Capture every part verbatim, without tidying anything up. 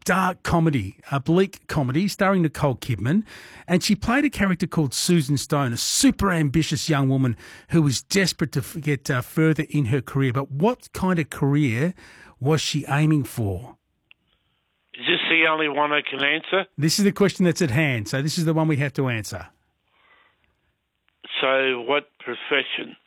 dark comedy, a bleak comedy starring Nicole Kidman, and she played a character called Susan Stone, a super ambitious young woman who was desperate to f- get uh, further in her career. But what kind of career was she aiming for? Is this the only one I can answer? This is the question that's at hand, so this is the one we have to answer. So, what profession?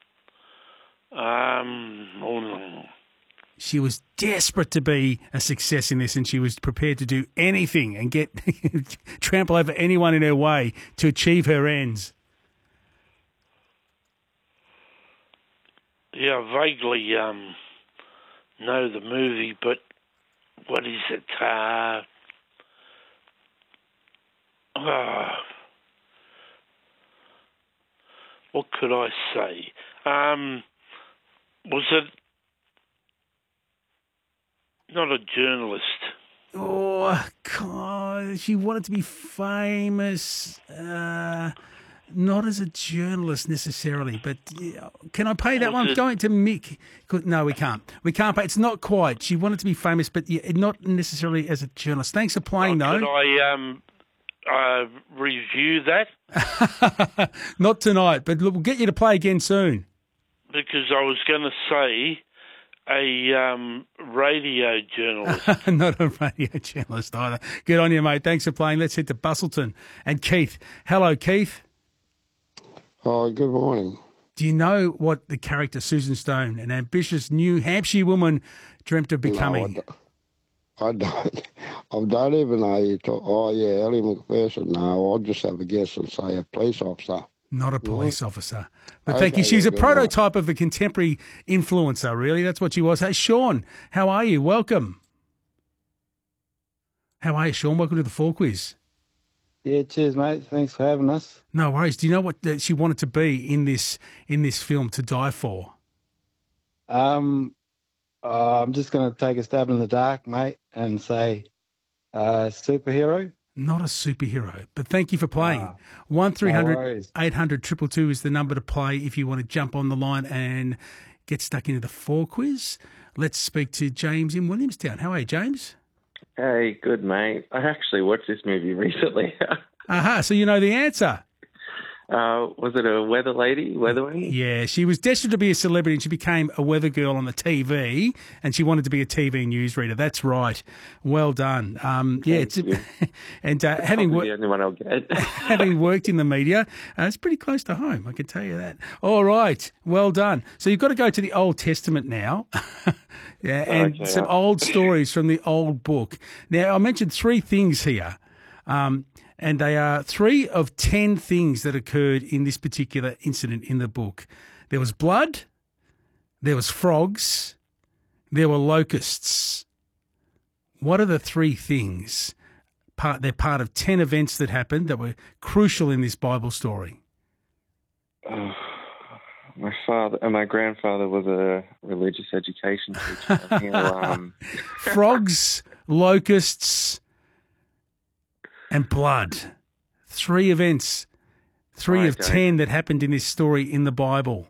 Um, oh no. She was desperate to be a success in this, and she was prepared to do anything and get trample over anyone in her way to achieve her ends. Yeah, I vaguely um, know the movie, but what is it? Uh, oh, what could I say? Um, was it not a journalist? Oh, God, she wanted to be famous. Uh, not as a journalist necessarily, but yeah, can I pay that Was one? it- Going to Mick. No, we can't. We can't pay. It's not quite. She wanted to be famous, but yeah, not necessarily as a journalist. Thanks for playing, Oh, though. could I um, uh, review that? Not tonight, but look, we'll get you to play again soon. Because I was going to say a um, radio journalist. Not a radio journalist either. Good on you, mate. Thanks for playing. Let's head to Bustleton. And Keith. Hello, Keith. Oh, good morning. Do you know what the character Susan Stone, an ambitious New Hampshire woman, dreamt of becoming? No, I, don't, I don't. I don't even know you talk. Oh, yeah, Ellie McPherson. No, I'll just have a guess and say a police officer. Not a police officer. But Okay, thank you. She's yeah, a good prototype of a contemporary influencer, really. That's what she was. Hey, Sean, how are you? Welcome. How are you, Sean? Welcome to the Fall Quiz. Yeah, cheers, mate. Thanks for having us. No worries. Do you know what uh, she wanted to be in this in this film, To Die For? Um, uh, I'm just going to take a stab in the dark, mate, and say uh, superhero. Not a superhero, but thank you for playing. Ah, One three no hundred worries. eight hundred two two two is the number to play if you want to jump on the line and get stuck into the Fall Quiz. Let's speak to James in Williamstown. How are you, James? Hey, good, mate. I actually watched this movie recently. Aha, so you know the answer. uh, was it a weather lady, weatherman? Yeah, she was destined to be a celebrity and she became a weather girl on the T V and she wanted to be a T V newsreader. That's right. Well done. Um, yeah, it's, you. and uh, having, Probably wor- the only one I'll get. having worked in the media, uh, it's pretty close to home, I can tell you that. All right, well done. So you've got to go to the Old Testament now. Yeah, and Okay, some yeah. old stories from the old book. Now, I mentioned three things here. Um, And they are three of ten things that occurred in this particular incident in the book. There was blood, there was frogs, there were locusts. What are the three things? Part, they're part of ten events that happened that were crucial in this Bible story. Oh, my father and my grandfather was a religious education teacher. He'll, um, Frogs, locusts, and blood. Three events, three of Okay. ten that happened in this story in the Bible.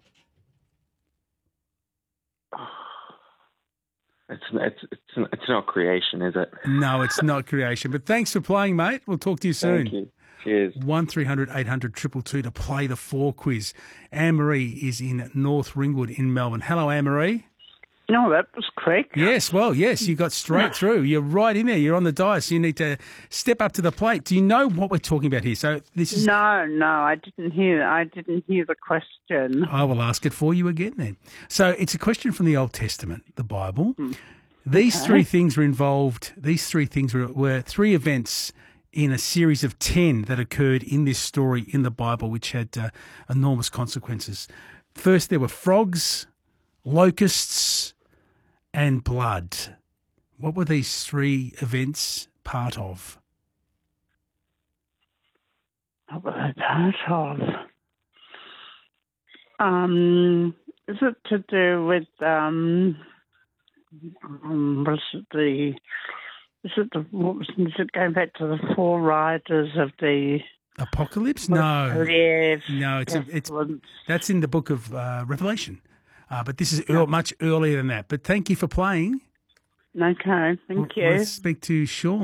it's it's it's it's not creation, is it? No, it's not creation. But thanks for playing, mate. We'll talk to you soon. Thank you. Cheers. one three hundred eight hundred two two two to play the four quiz. Anne-Marie is in North Ringwood in Melbourne. Hello, Anne-Marie. No, that was quick. Yes, well, yes, you got straight through. You're right in there. You're on the dice. You need to step up to the plate. Do you know what we're talking about here? So this is. No, no, I didn't hear. I didn't hear the question. I will ask it for you again then. So it's a question from the Old Testament, the Bible. These Okay. three things were involved. These three things were, were three events in a series of ten that occurred in this story in the Bible, which had uh, enormous consequences. First, there were frogs, locusts, and blood. What were these three events part of? What was I part of? Um, is it to do with um, um was it the is it the what was is it going back to the four riders of the Apocalypse? No. Yes, No, it's, a, it's pestilence. that's in the book of uh, Revelation. Uh, but this is ear- much earlier than that. But thank you for playing. Okay, thank you. Let's speak to Sean.